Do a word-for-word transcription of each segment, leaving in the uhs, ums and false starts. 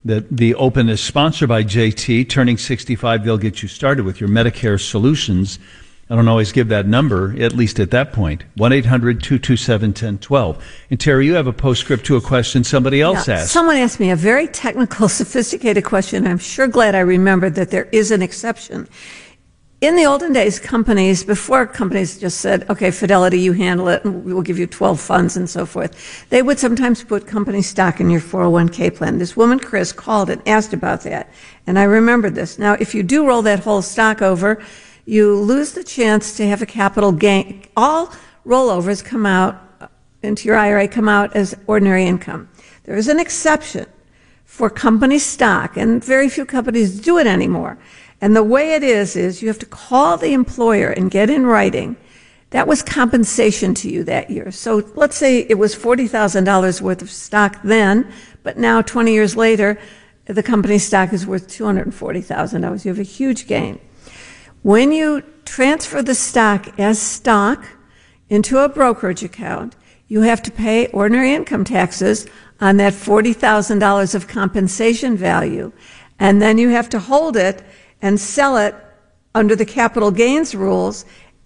The, the Open is sponsored by J T. Turning sixty-five, they'll get you started with your Medicare solutions. I don't always give that number, at least at that point. one eight hundred two two seven one oh one two. And Terry, you have a postscript to a question somebody else yeah, asked. Someone asked me a very technical, sophisticated question. I'm sure glad I remembered that there is an exception. In the olden days, companies, before companies just said, okay, Fidelity, you handle it, and we will give you twelve funds and so forth, they would sometimes put company stock in your four oh one k plan. This woman, Chris, called and asked about that, and I remembered this. Now, if you do roll that whole stock over, you lose the chance to have a capital gain. All rollovers come out into your I R A, come out as ordinary income. There is an exception for company stock, and very few companies do it anymore. And the way it is, is you have to call the employer and get in writing. That was compensation to you that year. So let's say it was forty thousand dollars worth of stock then, but now twenty years later, the company stock is worth two hundred forty thousand dollars. You have a huge gain. When you transfer the stock as stock into a brokerage account, you have to pay ordinary income taxes on that forty thousand dollars of compensation value. And then you have to hold it and sell it under the capital gains rules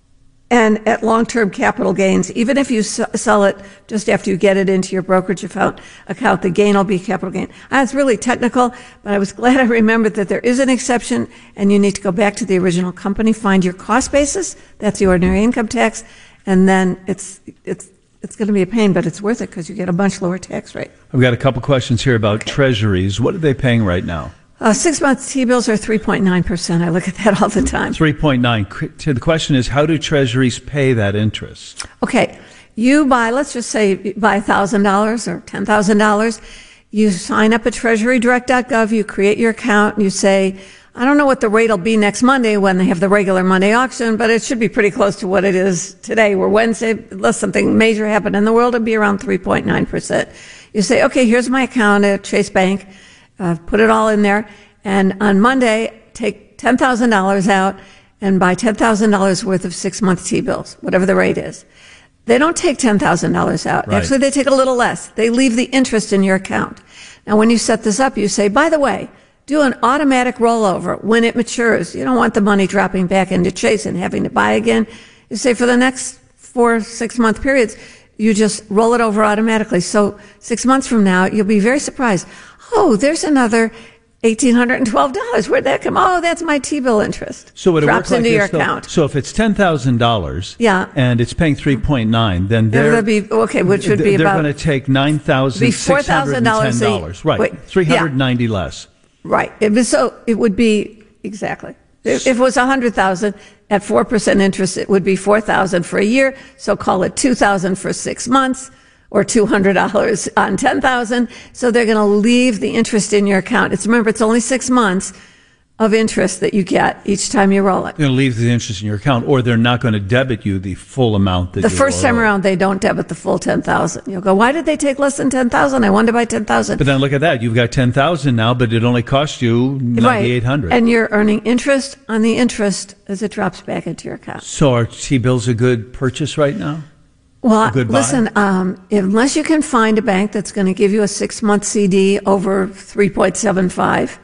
and at long-term capital gains. Even if you sell it just after you get it into your brokerage account, account the gain will be capital gain. Ah, it's really technical, but I was glad I remembered that there is an exception, and you need to go back to the original company, find your cost basis, that's the ordinary income tax, and then it's it's it's going to be a pain, but it's worth it because you get a much lower tax rate. I've got a couple questions here about okay. treasuries. What are they paying right now? Uh, six-month T-bills are three point nine percent. I look at that all the time. three point nine. The question is, how do treasuries pay that interest? Okay. You buy, let's just say, you buy one thousand dollars or ten thousand dollars. You sign up at treasury direct dot gov. You create your account. And you say, I don't know what the rate will be next Monday when they have the regular Monday auction, but it should be pretty close to what it is today. We're Wednesday. Unless something major happened in the world, it'd be around three point nine percent. You say, okay, here's my account at Chase Bank. Uh, put it all in there, and on Monday, take ten thousand dollars out and buy ten thousand dollars worth of six-month T-bills, whatever the rate is. They don't take ten thousand dollars out. Right. Actually, they take a little less. They leave the interest in your account. Now, when you set this up, you say, by the way, do an automatic rollover when it matures. You don't want the money dropping back into Chase and having to buy again. You say for the next four, six-month periods, you just roll it over automatically. So six months from now, you'll be very surprised. Oh, there's another one thousand eight hundred twelve dollars. Where'd that come? Oh, that's my T-bill interest. So would it drops work like into this, your though? account. So if it's ten thousand dollars, yeah, and it's paying three point nine, then they're be okay, which would be they're about going to take nine thousand six hundred ten dollars. Right, wait, three hundred ninety yeah. less. Right. It was so it would be exactly. If it was a hundred thousand at four percent interest, it would be four thousand for a year. So call it two thousand for six months. Or two hundred dollars on ten thousand dollars. So they're going to leave the interest in your account. It's remember, it's only six months of interest that you get each time you roll it. They're going to leave the interest in your account, or they're not going to debit you the full amount that the you first time owe. around, they don't debit the full ten thousand dollars. You'll go, why did they take less than ten thousand dollars? I wanted to buy ten thousand But dollars. then look at that. You've got ten thousand dollars now, but it only cost you ninety-eight hundred dollars. Right. And you're earning interest on the interest as it drops back into your account. So are T-bills a good purchase right now? Well, listen, um, unless you can find a bank that's going to give you a six-month C D over three point seven five.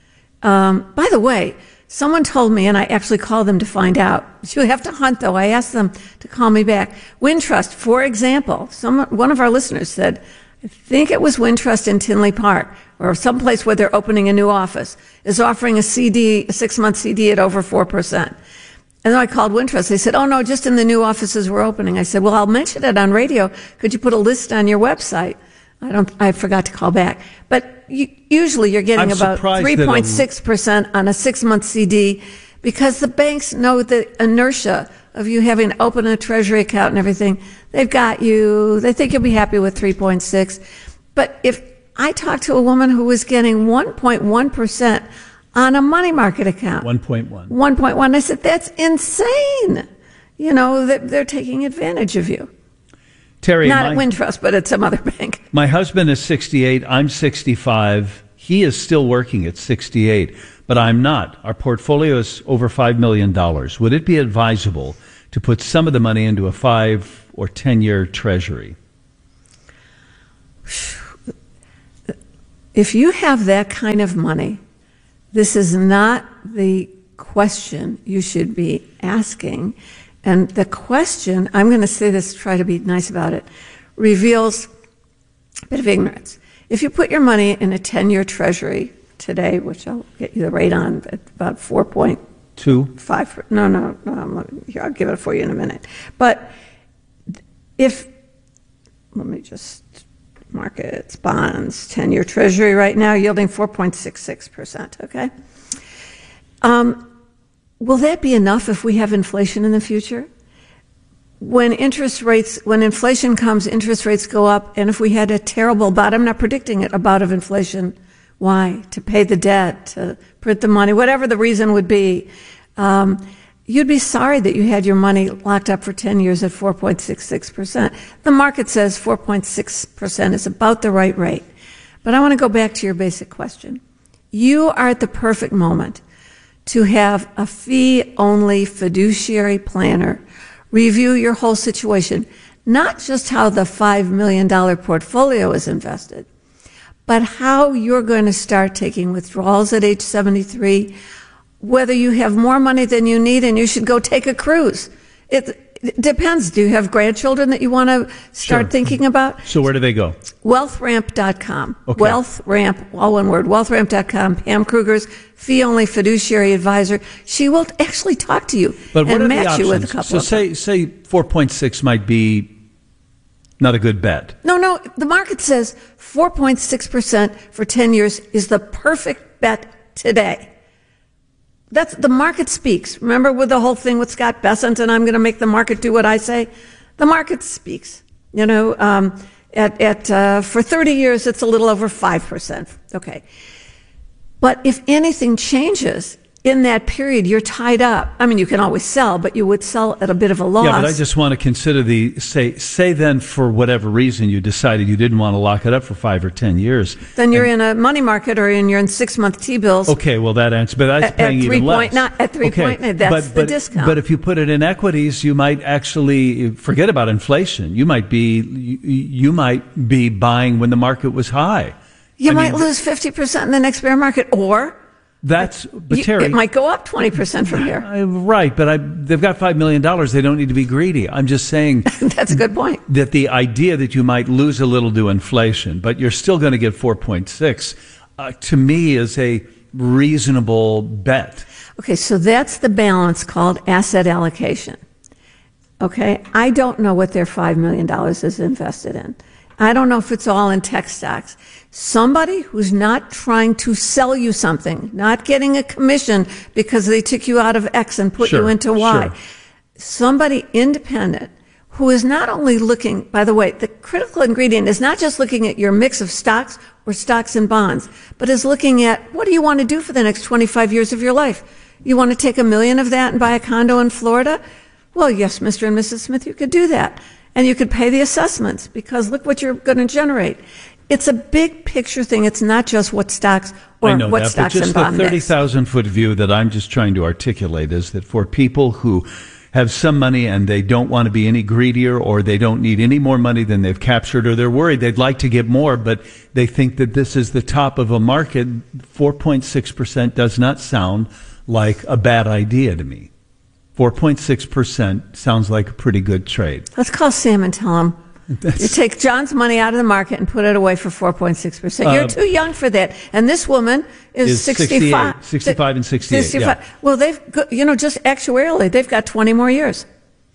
Um, by the way, someone told me, and I actually called them to find out. You have to hunt, though. I asked them to call me back. Wintrust, for example, some, one of our listeners said, I think it was Wintrust in Tinley Park, or someplace where they're opening a new office, is offering a C D, a six-month C D at over four percent. And then I called Wintrust. They said, oh, no, just in the new offices we're opening. I said, well, I'll mention it on radio. Could you put a list on your website? I don't, I forgot to call back. But you, usually you're getting I'm about three point six percent on a six-month C D because the banks know the inertia of you having to open a treasury account and everything. They've got you. They think you'll be happy with three point six. But if I talked to a woman who was getting one point one percent on a money market account. one point one. one point one. I said, that's insane. You know, they're, they're taking advantage of you. Terry, Not my, at Wintrust, but at some other bank. My husband is sixty-eight. I'm sixty-five. He is still working at sixty-eight, but I'm not. Our portfolio is over five million dollars. Would it be advisable to put some of the money into a five or ten-year treasury? if you have that kind of money, this is not the question you should be asking. And the question, I'm going to say this, try to be nice about it, reveals a bit of ignorance. If you put your money in a ten-year treasury today, which I'll get you the rate on at about four point Two. five, no, no, no, here, I'll give it for you in a minute. But if, let me just, markets, bonds, ten-year treasury right now yielding four point six six percent, okay? Um, will that be enough if we have inflation in the future? When interest rates, when inflation comes, interest rates go up, and if we had a terrible bout, I'm not predicting it, a bout of inflation, why? To pay the debt, to print the money, whatever the reason would be, um, you'd be sorry that you had your money locked up for ten years at four point six six percent. The market says four point six percent is about the right rate. But I want to go back to your basic question. You are at the perfect moment to have a fee-only fiduciary planner review your whole situation, not just how the five million dollars portfolio is invested, but how you're going to start taking withdrawals at age seventy-three, whether you have more money than you need and you should go take a cruise. It, it depends. Do you have grandchildren that you want to start Sure. thinking about? So where do they go? wealth ramp dot com. Okay. WealthRamp, all one word, wealth ramp dot com. Pam Kruger's fee-only fiduciary advisor. She will actually talk to you But what and are the match you with a options? couple So of say say four point six might be not a good bet. No, no, the market says four point six percent for ten years is the perfect bet today. That's, the market speaks. Remember with the whole thing with Scott Bessent and I'm going to make the market do what I say? The market speaks. You know, um, at, at, uh, for thirty years, it's a little over five percent. Okay. But if anything changes in that period, you're tied up. I mean, you can always sell, but you would sell at a bit of a loss. Yeah, but I just want to consider the, say, say then for whatever reason you decided you didn't want to lock it up for five or ten years. Then you're in a money market or in, you're in six-month T-bills. Okay, well, that answers, but that's At- paying at even three less. point nine at three point nine, that's but, the but, discount. But if you put it in equities, you might actually forget about inflation. You might be, you, you might be buying when the market was high. You I might mean, lose fifty percent in the next bear market, or That's, but you- Terry. it might go up twenty percent from here. I- right, but I, they've got five million dollars. They don't need to be greedy. I'm just saying That's a good point. that the idea that you might lose a little to inflation, but you're still going to get four point six, uh, to me is a reasonable bet. Okay, so that's the balance called asset allocation. Okay, I don't know what their five million dollars is invested in. I don't know if it's all in tech stocks. Somebody who's not trying to sell you something, not getting a commission because they took you out of X and put Sure, you into Y. sure. Somebody independent who is not only looking, by the way, the critical ingredient is not just looking at your mix of stocks or stocks and bonds, but is looking at what do you want to do for the next twenty-five years of your life? You want to take a million of that and buy a condo in Florida? Well, yes, Mister and Missus Smith, you could do that. And you could pay the assessments because look what you're going to generate. It's a big picture thing. It's not just what stocks or I know what that, stocks but and just the bond mix. thirty thousand foot view that I'm just trying to articulate is that for people who have some money and they don't want to be any greedier or they don't need any more money than they've captured or they're worried they'd like to get more, but they think that this is the top of a market, four point six percent does not sound like a bad idea to me. four point six percent sounds like a pretty good trade. Let's call Sam and tell him you take John's money out of the market and put it away for four point six percent. You're Uh, too young for that. And this woman is, Is sixty-five. sixty-eight, sixty-five and sixty-eight, yeah. Well, they've, got, you know, just actuarially, they've got twenty more years.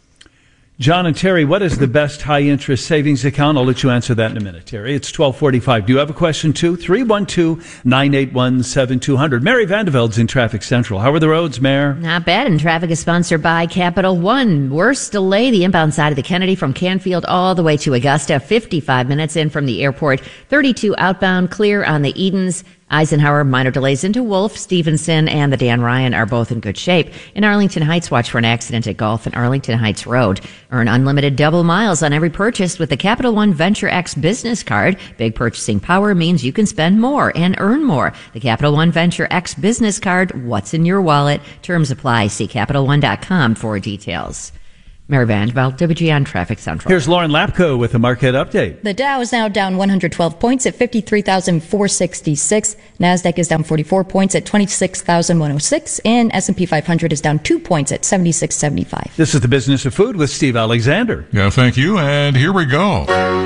John and Terry, what is the best high-interest savings account? I'll let you answer that in a minute, Terry. It's twelve forty-five. Do you have a question, too? three one two, nine eight one, seven two zero zero. Mary Vanderveld's in Traffic Central. How are the roads, Mayor? Not bad, and traffic is sponsored by Capital One. Worst delay, the inbound side of the Kennedy from Canfield all the way to Augusta, fifty-five minutes in from the airport, thirty-two outbound, clear on the Edens. Eisenhower, minor delays into Wolf, Stevenson, and the Dan Ryan are both in good shape. In Arlington Heights, watch for an accident at Gulf and Arlington Heights Road. Earn unlimited double miles on every purchase with the Capital One Venture X business card. Big purchasing power means you can spend more and earn more. The Capital One Venture X business card, what's in your wallet? Terms apply. See Capital One dot com for details. Mary Vanderbilt, W G N Traffic Central. Here's Lauren Lapko with a market update. The Dow is now down one hundred twelve points at fifty-three thousand four hundred sixty-six. NASDAQ is down forty-four points at twenty-six thousand one hundred six. And S and P five hundred is down two points at seventy-six seventy-five. This is the Business of Food with Steve Alexander. Yeah, thank you. And here we go.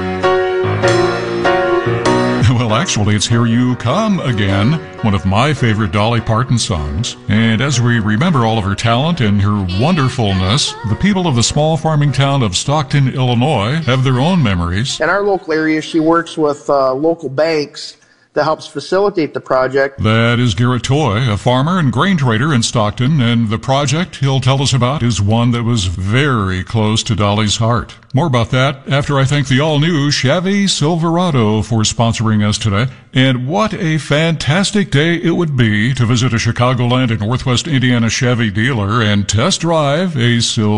Well, actually, it's Here You Come Again, one of my favorite Dolly Parton songs. And as we remember all of her talent and her wonderfulness, the people of the small farming town of Stockton, Illinois, have their own memories. In our local area, she works with uh, local banks that helps facilitate the project. That is Garrett Toy, a farmer and grain trader in Stockton, and the project he'll tell us about is one that was very close to Dolly's heart. More about that after I thank the all-new Chevy Silverado for sponsoring us today. And what a fantastic day it would be to visit a Chicagoland and Northwest Indiana Chevy dealer and test drive a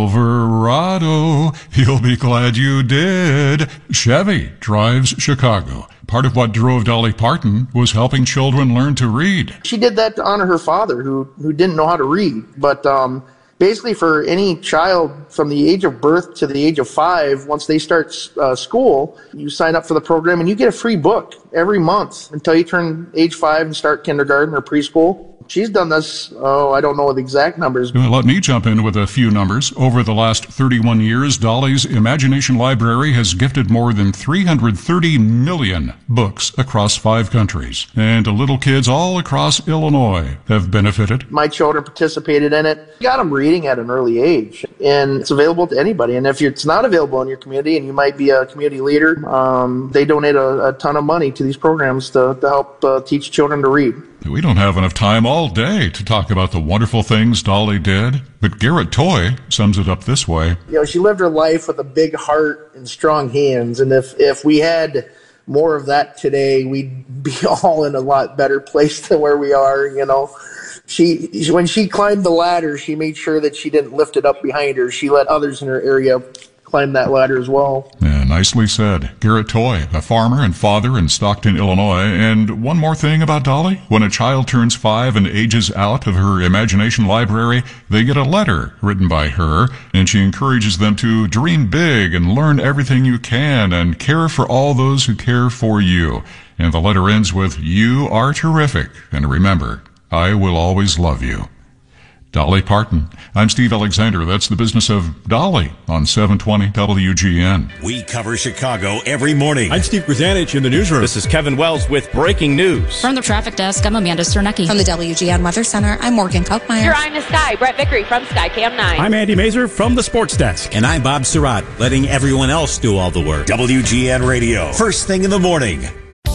Silverado. You'll be glad you did. Chevy drives Chicago. Part of what drove Dolly Parton was helping children learn to read. She did that to honor her father, who who didn't know how to read. But um, basically for any child from the age of birth to the age of five, once they start uh, school, you sign up for the program and you get a free book every month until you turn age five and start kindergarten or preschool. She's done this, oh, I don't know the exact numbers. Let me jump in with a few numbers. Over the last thirty-one years, Dolly's Imagination Library has gifted more than three hundred thirty million books across five countries. And little kids all across Illinois have benefited. My children participated in it. Got them reading at an early age. And it's available to anybody. And if it's not available in your community and you might be a community leader, um, they donate a, a ton of money to these programs to, to help uh, teach children to read. We don't have enough time all day to talk about the wonderful things Dolly did, but Garrett Toy sums it up this way. You know, she lived her life with a big heart and strong hands, and if, if we had more of that today, we'd be all in a lot better place than where we are, you know. She, when she climbed the ladder, she made sure that she didn't lift it up behind her. She let others in her area climb that ladder as well. Yeah, nicely said. Garrett Toy, a farmer and father in Stockton, Illinois. And one more thing about Dolly. When a child turns five and ages out of her Imagination Library, they get a letter written by her, and she encourages them to dream big and learn everything you can and care for all those who care for you. And the letter ends with, "You are terrific, and remember, I will always love you." Dolly Parton. I'm Steve Alexander. That's the Business of Dolly on seven twenty W G N. We cover Chicago every morning. I'm Steve Grzanich in the newsroom. This is Kevin Wells with breaking news. From the traffic desk, I'm Amanda Sternecki. From the W G N Weather Center, I'm Morgan Kalkmeyer. Your Eye in the Sky, Brett Vickery from Skycam nine. I'm Andy Mazer from the Sports Desk. And I'm Bob Surratt, letting everyone else do all the work. W G N Radio, first thing in the morning.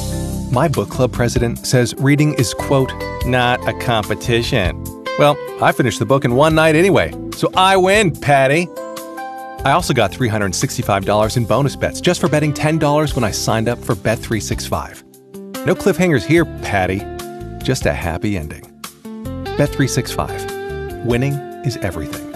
My book club president says reading is, quote, not a competition. Well, I finished the book in one night anyway, so I win, Patty. I also got three hundred sixty-five dollars in bonus bets just for betting ten dollars when I signed up for Bet three sixty-five. No cliffhangers here, Patty. Just a happy ending. Bet three sixty-five. Winning is everything.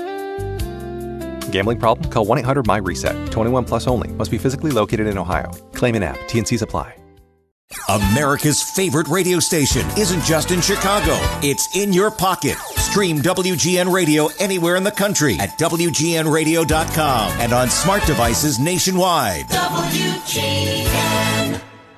Gambling problem? Call one eight hundred my reset. twenty-one plus only. Must be physically located in Ohio. Claim in app. T N Cs apply. America's favorite radio station isn't just in Chicago. It's in your pocket. Stream W G N Radio anywhere in the country at W G N radio dot com and on smart devices nationwide. W G N.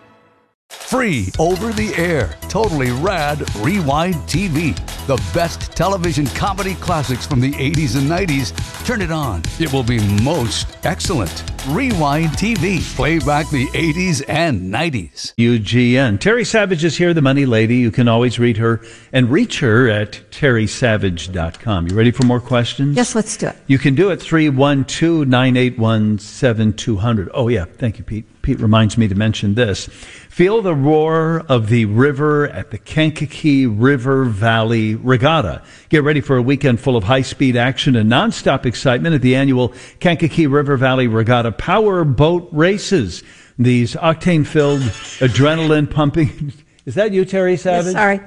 Free over the air, totally rad Rewind T V. The best television comedy classics from the eighties and nineties. Turn it on. It will be most excellent. Rewind T V. Play back the eighties and nineties. U G N. Terry Savage is here, the money lady. You can always read her and reach her at terry savage dot com. You ready for more questions? Yes, let's do it. You can do it three one two, nine eight one, seven two zero zero. Oh, yeah. Thank you, Pete. Pete reminds me to mention this. Feel the roar of the river at the Kankakee River Valley Regatta. Get ready for a weekend full of high-speed action and nonstop excitement at the annual Kankakee River Valley Regatta Power Boat Races. These octane-filled, adrenaline-pumping... Is that you, Terry Savage? Yes, sorry.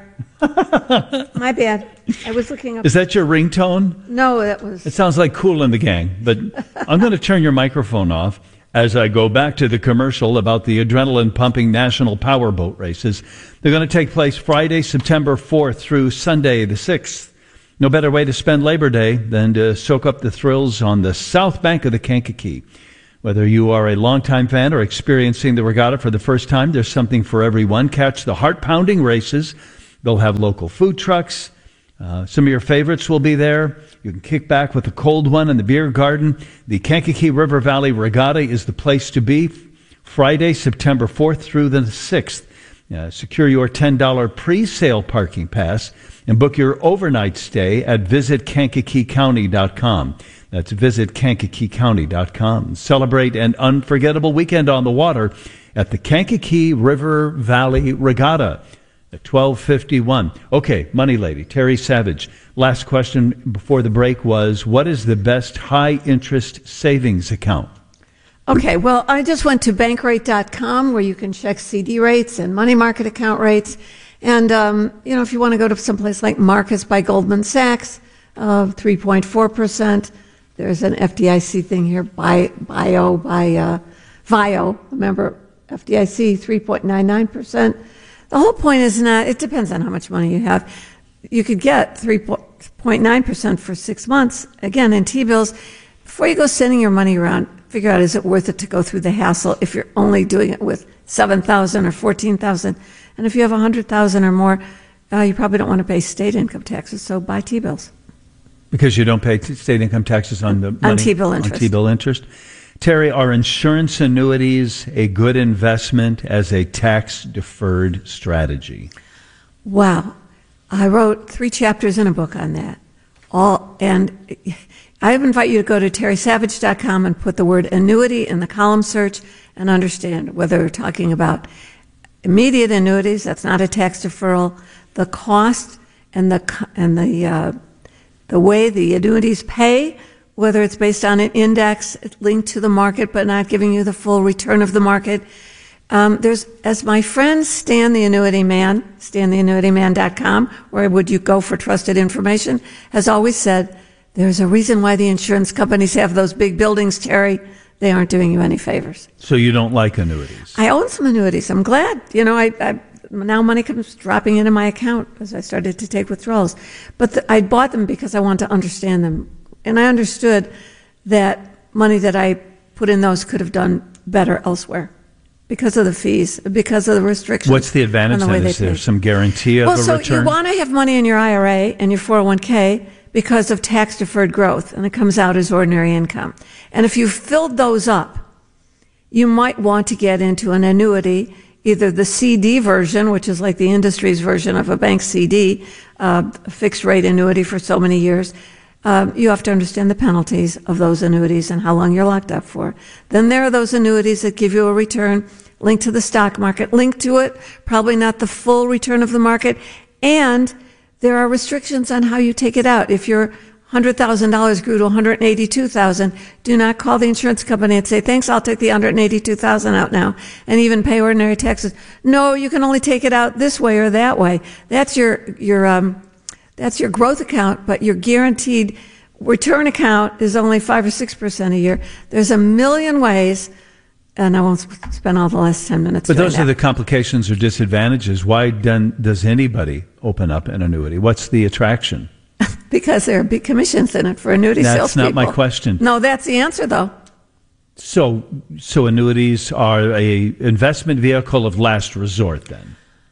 My bad. I was looking up... Is that your ringtone? No, that was... It sounds like Kool and the Gang, but I'm going to turn your microphone off as I go back to the commercial about the adrenaline-pumping national powerboat races. They're going to take place Friday, September fourth through Sunday the sixth No better way to spend Labor Day than to soak up the thrills on the south bank of the Kankakee. Whether you are a longtime fan or experiencing the regatta for the first time, there's something for everyone. Catch the heart-pounding races. They'll have local food trucks. Uh, some of your favorites will be there. You can kick back with a cold one in the beer garden. The Kankakee River Valley Regatta is the place to be. Friday, September fourth through the sixth. Uh, secure your ten dollars pre-sale parking pass and book your overnight stay at visit kankakee county dot com. That's visit kankakee county dot com. Celebrate an unforgettable weekend on the water at the Kankakee River Valley Regatta at twelve fifty-one. Okay, Money Lady, Terry Savage. Last question before the break was, what is the best high-interest savings account? Okay, well, I just went to bankrate dot com where you can check C D rates and money market account rates. And, um, you know, if you want to go to someplace like Marcus by Goldman Sachs, uh, three point four percent. There's an F D I C thing here, by, bio, by uh, Vio. Remember, F D I C, three point nine nine percent. The whole point is not, it depends on how much money you have. You could get three point nine percent for six months. Again, in T-bills, before you go sending your money around, figure out, is it worth it to go through the hassle if you're only doing it with seven thousand or fourteen thousand? And if you have one hundred thousand or more, uh, you probably don't want to pay state income taxes, so buy T-bills. Because you don't pay t- state income taxes on the money? On T-bill interest. On T-bill interest. Terry, are insurance annuities a good investment as a tax-deferred strategy? Wow. I wrote three chapters in a book on that. All and I invite you to go to terry savage dot com and put the word annuity in the column search and understand whether we're talking about immediate annuities, that's not a tax deferral, the cost and the and the uh, the way the annuities pay, whether it's based on an index linked to the market but not giving you the full return of the market. Um, there's, as my friend Stan the Annuity Man, stan the annuity man dot com, where would you go for trusted information, has always said, there's a reason why the insurance companies have those big buildings, Terry. They aren't doing you any favors. So you don't like annuities? I own some annuities. I'm glad. You know, I, I now money comes dropping into my account as I started to take withdrawals. But the, I bought them because I wanted to understand them. And I understood that money that I put in those could have done better elsewhere because of the fees, because of the restrictions. What's the advantage then? Is there some guarantee of well, a so return? You want to have money in your I R A and your four oh one k because of tax-deferred growth, and it comes out as ordinary income. And if you filled those up, you might want to get into an annuity, either the C D version, which is like the industry's version of a bank C D, uh, a fixed-rate annuity for so many years. Um, you have to understand the penalties of those annuities and how long you're locked up for. Then there are those annuities that give you a return linked to the stock market, linked to it, probably not the full return of the market, and there are restrictions on how you take it out. If your one hundred thousand dollars grew to one hundred eighty-two thousand dollars, do not call the insurance company and say, thanks, I'll take the one hundred eighty-two thousand dollars out now and even pay ordinary taxes. No, you can only take it out this way or that way. That's your, your, um, that's your growth account, but your guaranteed return account is only five or six percent a year. There's a million ways, and I won't spend all the last ten minutes. But those that. are the complications or disadvantages. Why then does anybody open up an annuity? What's the attraction? Because there are big commissions in it for annuity that's salespeople. That's not my question. No, that's the answer, though. So, so annuities are a investment vehicle of last resort, then?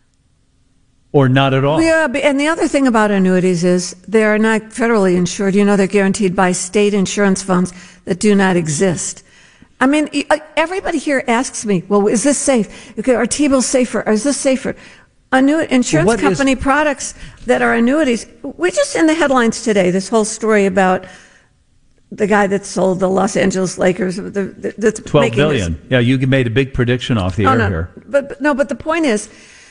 Or not at all? Yeah, and the other thing about annuities is they're not federally insured. You know, they're guaranteed by state insurance funds that do not exist. I mean, everybody here asks me, well, is this safe? Okay, are T-bills safer? Or is this safer? Annu- insurance What company is- products that are annuities. We're just in the headlines today, this whole story about the guy that sold the Los Angeles Lakers. The, the, that's twelve making billion. This. Yeah, you made a big prediction off the Oh, air no. here. But, but no, but the point is,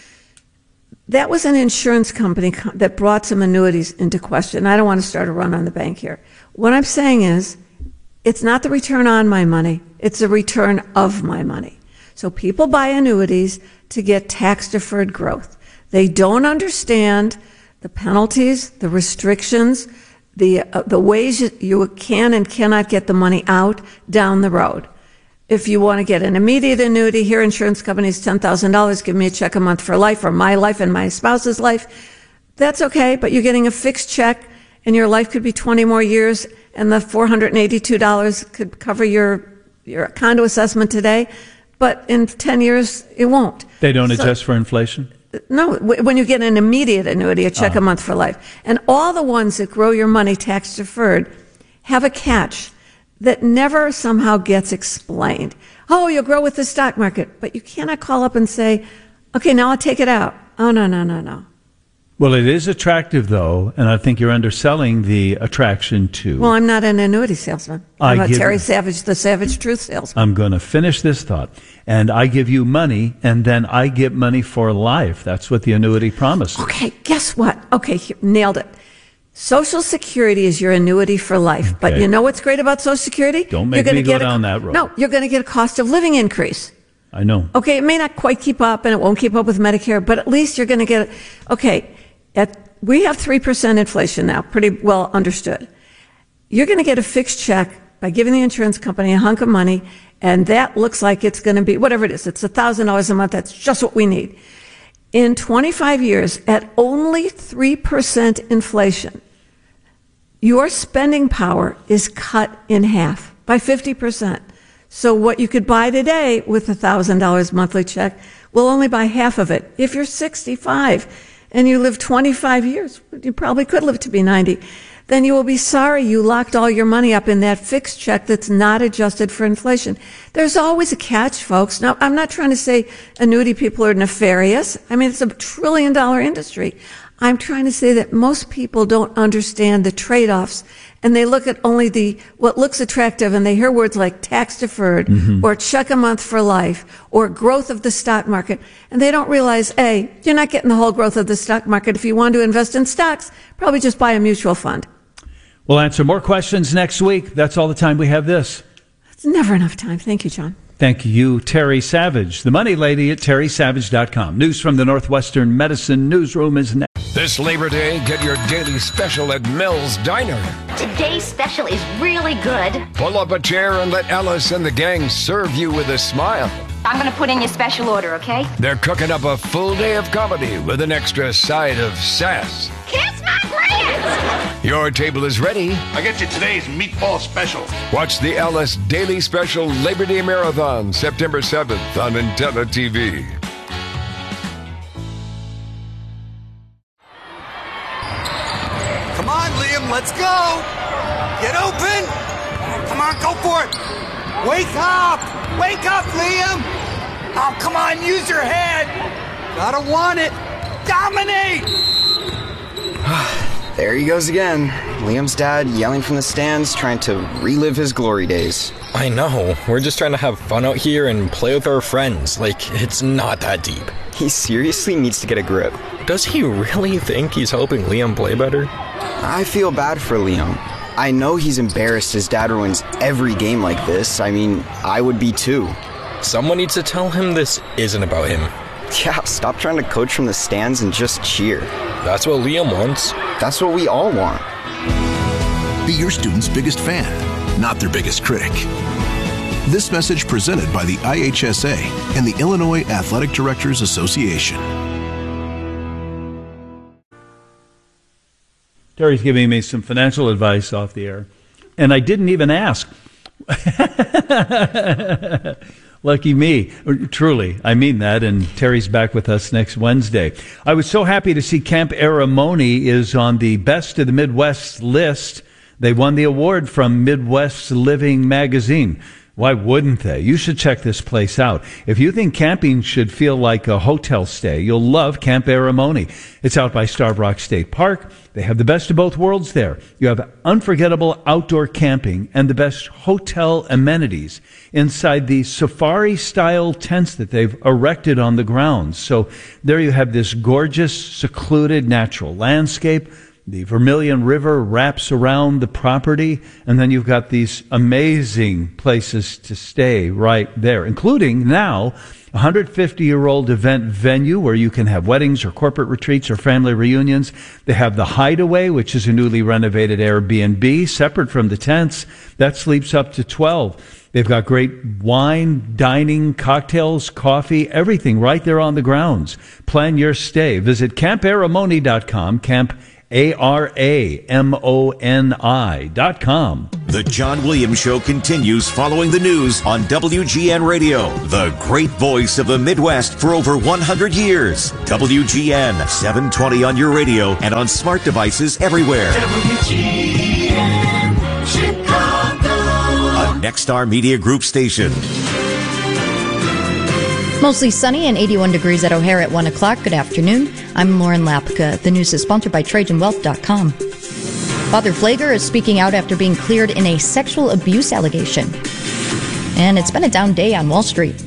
that was an insurance company co- that brought some annuities into question. I don't want to start a run on the bank here. What I'm saying is, it's not the return on my money, it's the return of my money. So people buy annuities to get tax-deferred growth. They don't understand the penalties, the restrictions, the uh, the ways you can and cannot get the money out down the road. If you want to get an immediate annuity, here insurance companies, ten thousand dollars, give me a check a month for life, or my life and my spouse's life. That's okay, but you're getting a fixed check, and your life could be twenty more years, and the four hundred eighty-two dollars could cover your, your condo assessment today, but in ten years, it won't. They don't So- adjust for inflation? No, w- when you get an immediate annuity, a check Uh-huh. a month for life. And all the ones that grow your money tax deferred have a catch that never somehow gets explained. Oh, you'll grow with the stock market, but you cannot call up and say, okay, now I'll take it out. Oh, no, no, no, no. Well, it is attractive, though, and I think you're underselling the attraction to. Well, I'm not an annuity salesman. I I'm a give- Terry Savage, the Savage Truth salesman. I'm going to finish this thought. And I give you money, and then I get money for life. That's what the annuity promises. Okay, guess what? Okay, here, nailed it. Social Security is your annuity for life. But Okay. you know what's great about Social Security? Don't make You're gonna me go get a- down that road. No, you're going to get a cost of living increase. I know. Okay, it may not quite keep up, and it won't keep up with Medicare, but at least you're going to get, okay, at, we have three percent inflation now, pretty well understood. You're going to get a fixed check by giving the insurance company a hunk of money, and that looks like it's going to be, whatever it is, it's one thousand dollars a month, that's just what we need. In twenty-five years, at only three percent inflation, your spending power is cut in half by fifty percent. So what you could buy today with a one thousand dollars monthly check will only buy half of it. If you're sixty-five and you live twenty-five years, you probably could live to be ninety, then you will be sorry you locked all your money up in that fixed check that's not adjusted for inflation. There's always a catch, folks. Now, I'm not trying to say annuity people are nefarious. I mean, it's a trillion dollar industry. I'm trying to say that most people don't understand the trade-offs, and they look at only the what looks attractive, and they hear words like tax deferred Mm-hmm. or check a month for life or growth of the stock market, and they don't realize, A, you're not getting the whole growth of the stock market. If you want to invest in stocks, probably just buy a mutual fund. We'll answer more questions next week. That's all the time we have this. It's never enough time. Thank you, John. Thank you, Terry Savage, the money lady at terry savage dot com. News from the Northwestern Medicine Newsroom is next. This Labor Day, get your daily special at Mel's Diner. Today's special is really good. Pull up a chair and let Ellis and the gang serve you with a smile. I'm going to put in your special order, okay? They're cooking up a full day of comedy with an extra side of sass. Kiss my glass! Your table is ready. I get you today's meatball special. Watch the Ellis Daily Special Labor Day Marathon September seventh on Intella T V. Come on, Liam, let's go! Get open! Come on, go for it! Wake up! Wake up, Liam! Oh, come on, use your head! Gotta want it! Dominate! There he goes again. Liam's dad yelling from the stands, trying to relive his glory days. I know. We're just trying to have fun out here and play with our friends. Like, it's not that deep. He seriously needs to get a grip. Does he really think he's helping Liam play better? I feel bad for Liam. I know he's embarrassed his dad ruins every game like this. I mean, I would be too. Someone needs to tell him this isn't about him. Yeah, stop trying to coach from the stands and just cheer. That's what Liam wants. That's what we all want. Be your student's biggest fan, not their biggest critic. This message presented by the I H S A and the Illinois Athletic Directors Association. Terry's giving me some financial advice off the air, and I didn't even ask. Lucky me. Truly, I mean that, and Terry's back with us next Wednesday. I was so happy to see Camp Aramoni is on the Best of the Midwest list. They won the award from Midwest Living magazine. Why wouldn't they? You should check this place out. If you think camping should feel like a hotel stay, you'll love Camp Aramoni. It's out by Starved Rock State Park. They have the best of both worlds there. You have unforgettable outdoor camping and the best hotel amenities inside the safari-style tents that they've erected on the grounds. So there you have this gorgeous, secluded, natural landscape. The Vermilion River wraps around the property, and then you've got these amazing places to stay right there, including now a one hundred fifty year old event venue where you can have weddings or corporate retreats or family reunions. They have the Hideaway, which is a newly renovated Airbnb, separate from the tents. That sleeps up to twelve. They've got great wine, dining, cocktails, coffee, everything right there on the grounds. Plan your stay. Visit camp aramoni dot com, camp A R A M O N I dot com. The John Williams Show continues following the news on W G N Radio, the great voice of the Midwest for over one hundred years. W G N, seven twenty on your radio and on smart devices everywhere. W G N Chicago. A Nexstar Media Group station. Mostly sunny and eighty-one degrees at O'Hare at one o'clock. Good afternoon. I'm Lauren Lapka. The news is sponsored by Trajan Wealth dot com. Father Pfleger is speaking out after being cleared in a sexual abuse allegation. And it's been a down day on Wall Street.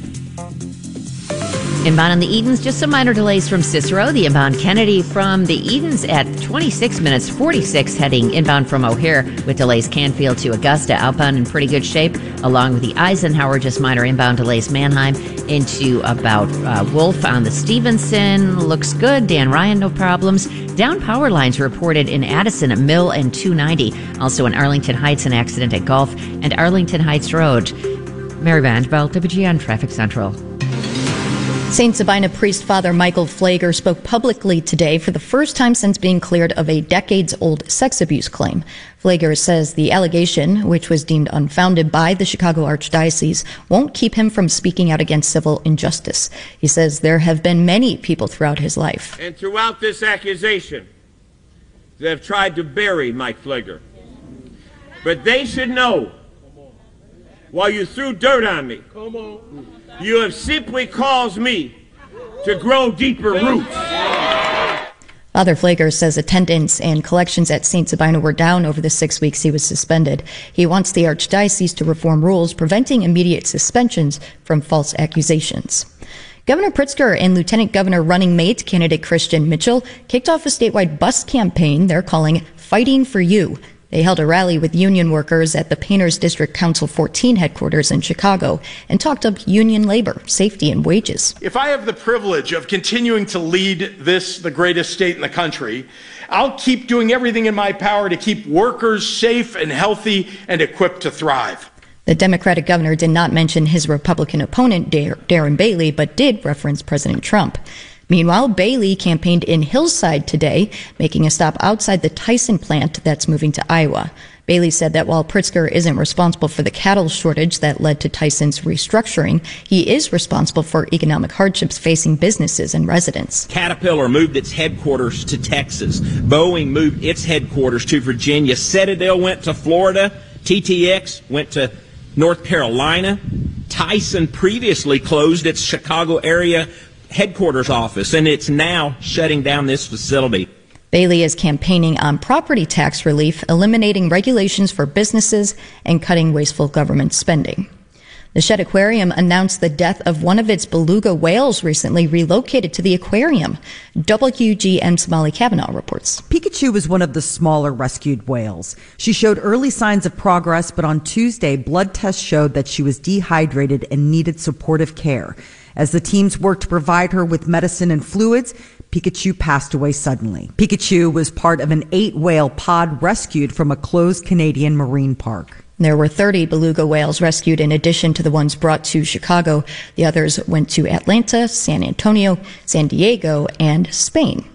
Inbound on the Edens, just some minor delays from Cicero. The inbound Kennedy from the Edens at twenty-six minutes forty-six, heading inbound from O'Hare with delays Canfield to Augusta. Outbound in pretty good shape, along with the Eisenhower, just minor inbound delays Manheim into about uh, Wolf on the Stevenson. Looks good. Dan Ryan, no problems. Down power lines reported in Addison at Mill and two ninety. Also in Arlington Heights, an accident at Gulf and Arlington Heights Road. Mary Vanderbilt, W G N Traffic Central. Saint Sabina priest Father Michael Pfleger spoke publicly today for the first time since being cleared of a decades-old sex abuse claim. Pfleger says the allegation, which was deemed unfounded by the Chicago Archdiocese, won't keep him from speaking out against civil injustice. He says there have been many people throughout his life. And throughout this accusation, they have tried to bury Mike Pfleger. But they should know, while you threw dirt on me, Come on. you have simply caused me to grow deeper roots. Father Pfleger says attendance and collections at Saint Sabina were down over the six weeks he was suspended. He wants the Archdiocese to reform rules preventing immediate suspensions from false accusations. Governor Pritzker and Lieutenant Governor running mate candidate Christian Mitchell kicked off a statewide bus campaign they're calling Fighting for You. They held a rally with union workers at the Painters District Council fourteen headquarters in Chicago and talked up union labor, safety, and wages. If I have the privilege of continuing to lead this, the greatest state in the country, I'll keep doing everything in my power to keep workers safe and healthy and equipped to thrive. The Democratic governor did not mention his Republican opponent, Darren Bailey, but did reference President Trump. Meanwhile, Bailey campaigned in Hillside today, making a stop outside the Tyson plant that's moving to Iowa. Bailey said that while Pritzker isn't responsible for the cattle shortage that led to Tyson's restructuring, he is responsible for economic hardships facing businesses and residents. Caterpillar moved its headquarters to Texas. Boeing moved its headquarters to Virginia. Citadel went to Florida. T T X went to North Carolina. Tyson previously closed its Chicago area headquarters office, and it's now shutting down this facility. Bailey is campaigning on property tax relief, eliminating regulations for businesses, and cutting wasteful government spending. The Shedd Aquarium announced the death of one of its beluga whales recently relocated to the aquarium. W G N's Molly Cavanaugh reports. Pikachu was one of the smaller rescued whales. She showed early signs of progress, but on Tuesday, blood tests showed that she was dehydrated and needed supportive care. As the teams worked to provide her with medicine and fluids, Pikachu passed away suddenly. Pikachu was part of an eight-whale pod rescued from a closed Canadian marine park. There were thirty beluga whales rescued in addition to the ones brought to Chicago. The others went to Atlanta, San Antonio, San Diego, and Spain.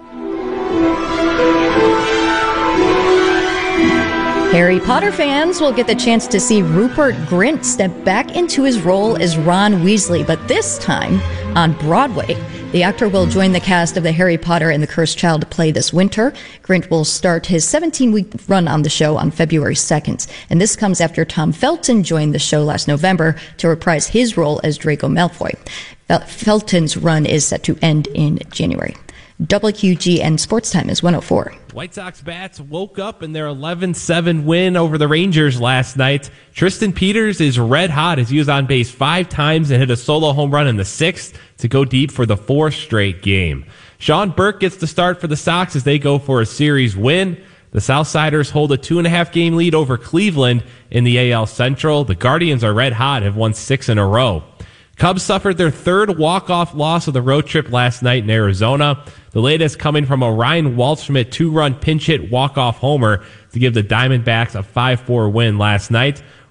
Harry Potter fans will get the chance to see Rupert Grint step back into his role as Ron Weasley, but this time on Broadway. The actor will join the cast of the Harry Potter and the Cursed Child play this winter. Grint will start his seventeen-week run on the show on February second, and this comes after Tom Felton joined the show last November to reprise his role as Draco Malfoy. Felton's run is set to end in January. W G N Sports Time is one oh four. White Sox bats woke up in their eleven seven win over the Rangers last night. Tristan Peters is red hot as he was on base five times and hit a solo home run in the sixth to go deep for the fourth straight game. Sean Burke gets the start for the Sox as they go for a series win. The Southsiders hold a two and a half game lead over Cleveland in the A L Central. The Guardians are red hot, have won six in a row. Cubs suffered their third walk-off loss of the road trip last night in Arizona. The latest coming from a Ryan Waldschmidt two-run pinch hit walk-off homer to give the Diamondbacks a five four win last night.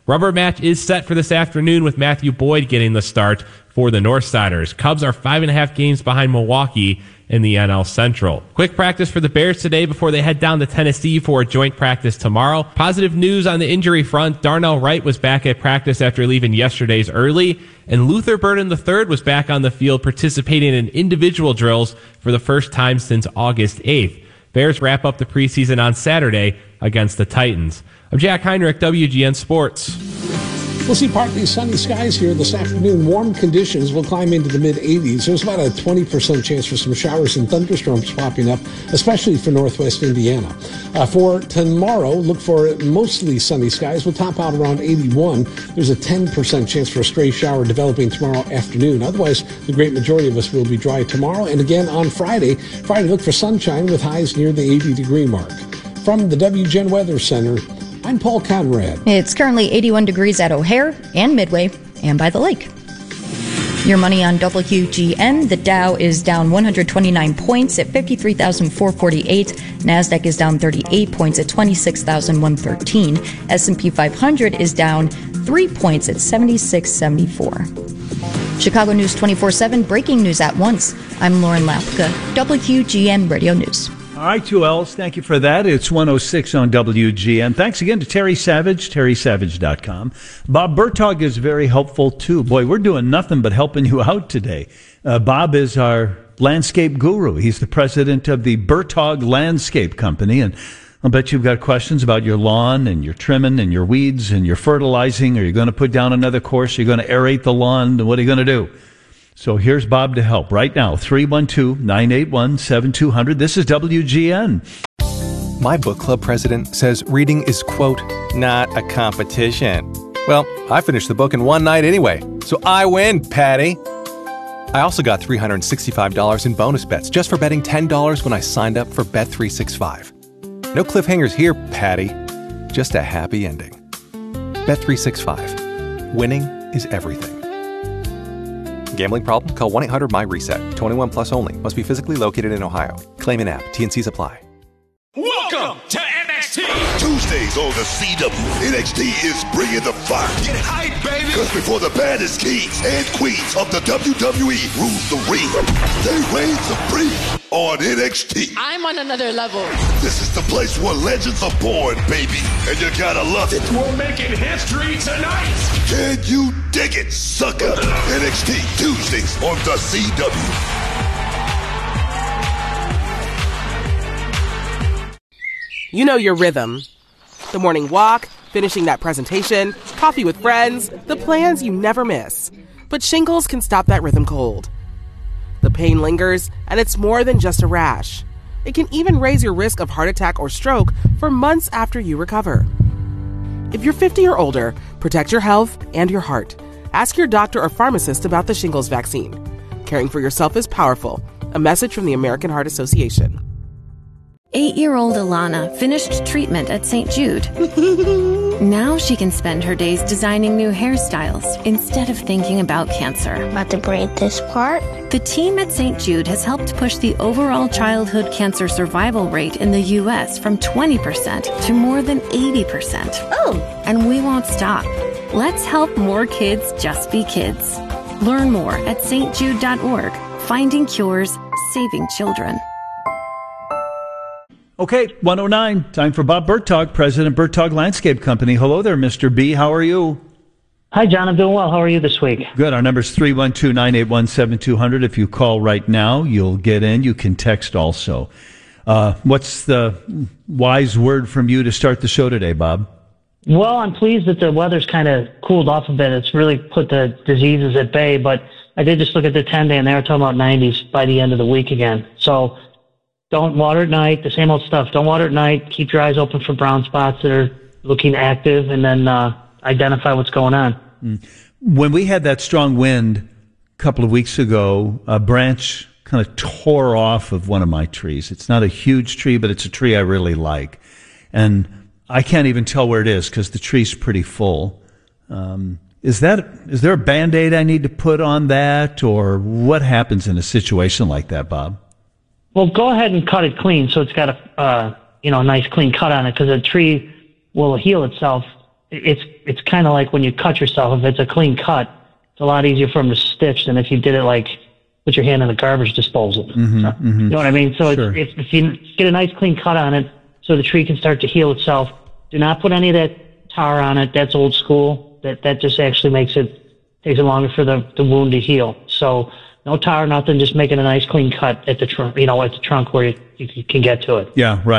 Rubber match is set for this afternoon with Matthew Boyd getting the start for the Northsiders. Cubs are five and a half games behind Milwaukee in the N L Central. Quick practice for the Bears today before they head down to Tennessee for a joint practice tomorrow. Positive news on the injury front. Darnell Wright was back at practice after leaving yesterday's early, and Luther Burden the third was back on the field participating in individual drills for the first time since August eighth. Bears wrap up the preseason on Saturday against the Titans. I'm Jack Heinrich, W G N Sports. We'll see partly sunny skies here this afternoon. Warm conditions will climb into the mid-eighties. There's about a twenty percent chance for some showers and thunderstorms popping up, especially for northwest Indiana. Uh, for tomorrow, look for mostly sunny skies. We'll top out around eighty-one. There's a ten percent chance for a stray shower developing tomorrow afternoon. Otherwise, the great majority of us will be dry tomorrow. And again on Friday, Friday look for sunshine with highs near the eighty-degree mark. From the W G N Weather Center, I'm Paul Conrad. It's currently eighty-one degrees at O'Hare and Midway and by the lake. Your money on W G N. The Dow is down one hundred twenty-nine points at fifty-three thousand four hundred forty-eight. NASDAQ is down thirty-eight points at twenty-six thousand one hundred thirteen. S and P five hundred is down three points at seventy-six seventy-four. Chicago News twenty-four seven, breaking news at once. I'm Lauren Lapka, W G N Radio News. All right, two L's. Thank you for that. It's one oh six on W G N. Thanks again to Terry Savage, terry savage dot com. Bob Bertog is very helpful, too. Boy, we're doing nothing but helping you out today. Uh, Bob is our landscape guru. He's the president of the Bertog Landscape Company, and I'll bet you've got questions about your lawn and your trimming and your weeds and your fertilizing. Are you going to put down another course? Are you going to aerate the lawn? What are you going to do? So here's Bob to help right now. three one two, nine eight one, seven two zero zero. This is W G N. My book club president says reading is, quote, not a competition. Well, I finished the book in one night anyway, so I win, Patty. I also got three hundred sixty-five dollars in bonus bets just for betting ten dollars when I signed up for Bet three sixty-five. No cliffhangers here, Patty. Just a happy ending. Bet three sixty-five. Winning is everything. Gambling problem? Call one eight hundred my reset. twenty-one plus only. Must be physically located in Ohio. Claim in app. T N Cs apply. Welcome to N X T. Tuesdays on the C W. N X T is bringing the fire. Get hype, baby. Because before the baddest kings and queens of the W W E rules the ring, they reign supreme on N X T. I'm on another level. This is the place where legends are born, baby. And you gotta love it. We're making history tonight. Can you dig it, sucker? N X T Tuesdays on the C W. You know your rhythm. The morning walk, finishing that presentation, coffee with friends, the plans you never miss. But shingles can stop that rhythm cold. The pain lingers, and it's more than just a rash. It can even raise your risk of heart attack or stroke for months after you recover. If you're fifty or older, protect your health and your heart. Ask your doctor or pharmacist about the shingles vaccine. Caring for yourself is powerful. A message from the American Heart Association. Eight-year-old Alana finished treatment at Saint Jude. Now she can spend her days designing new hairstyles instead of thinking about cancer. About to braid this part? The team at Saint Jude has helped push the overall childhood cancer survival rate in the U S from twenty percent to more than eighty percent. Oh! And we won't stop. Let's help more kids just be kids. Learn more at s t jude dot org. Finding cures, saving children. Okay, one oh nine, time for Bob Bertog, President Bertog Landscape Company. Hello there, Mister B. How are you? Hi, John. I'm doing well. How are you this week? Good. Our number is three one two, nine eight one, seven two zero zero. If you call right now, you'll get in. You can text also. Uh, what's the wise word from you to start the show today, Bob? Well, I'm pleased that the weather's kind of cooled off a bit. It's really put the diseases at bay, but I did just look at the ten-day, and they were talking about nineties by the end of the week again. So don't water at night, the same old stuff. Don't water at night. Keep your eyes open for brown spots that are looking active, and then uh, identify what's going on. When we had that strong wind a couple of weeks ago, a branch kind of tore off of one of my trees. It's not a huge tree, but it's a tree I really like. And I can't even tell where it is because the tree's pretty full. Um, is that is there a Band-Aid I need to put on that, or what happens in a situation like that, Bob? Well, go ahead and cut it clean so it's got a uh, you know nice clean cut on it, because a tree will heal itself it's it's kind of like when you cut yourself. If it's a clean cut, it's a lot easier for them to stitch than if you did it like put your hand in the garbage disposal. Mm-hmm, So, mm-hmm. You know what I mean? So Sure. it's, if, if you get a nice clean cut on it, so the tree can start to heal itself. Do not put any of that tar on it. That's old school. That that just actually makes it takes it longer for the, the wound to heal. So no tar, nothing. Just making a nice clean cut at the trunk. You know, at the trunk where you, you can get to it. Yeah, right.